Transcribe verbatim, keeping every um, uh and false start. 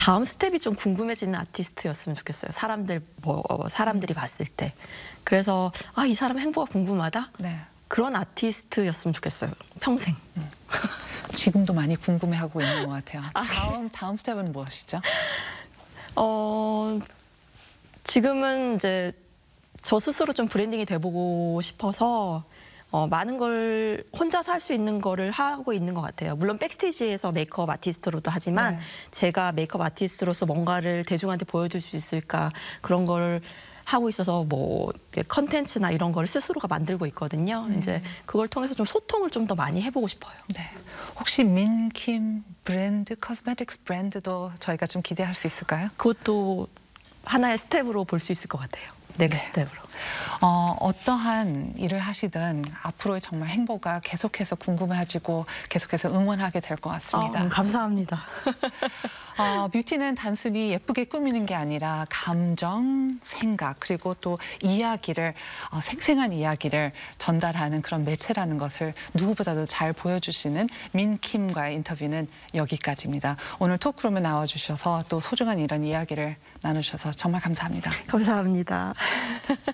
다음 스텝이 좀 궁금해지는 아티스트였으면 좋겠어요. 사람들 뭐 사람들이 봤을 때. 그래서 아, 이 사람 행보가 궁금하다. 네. 그런 아티스트였으면 좋겠어요. 평생. 음. 지금도 많이 궁금해하고 있는 것 같아요. 아, 다음 다음 스텝은 무엇이죠? 어, 지금은 이제 저 스스로 좀 브랜딩이 돼보고 싶어서 어, 많은 걸 혼자서 할 수 있는 거를 하고 있는 것 같아요. 물론 백스테이지에서 메이크업 아티스트로도 하지만 네. 제가 메이크업 아티스트로서 뭔가를 대중한테 보여줄 수 있을까 그런 걸 하고 있어서 뭐 컨텐츠나 이런 걸 스스로가 만들고 있거든요. 음. 이제 그걸 통해서 좀 소통을 좀 더 많이 해보고 싶어요. 네. 혹시 민킴 브랜드, 코스메틱스 브랜드도 저희가 좀 기대할 수 있을까요? 그것도 하나의 스텝으로 볼 수 있을 것 같아요. 넥스트 네. 스텝으로. 어, 어떠한 일을 하시든 앞으로의 정말 행보가 계속해서 궁금해지고 계속해서 응원하게 될 것 같습니다. 아, 감사합니다. 어, 뷰티는 단순히 예쁘게 꾸미는 게 아니라 감정, 생각, 그리고 또 이야기를, 어, 생생한 이야기를 전달하는 그런 매체라는 것을 누구보다도 잘 보여주시는 민킴과의 인터뷰는 여기까지입니다. 오늘 토크룸에 나와주셔서 또 소중한 이런 이야기를 나누셔서 정말 감사합니다. 감사합니다.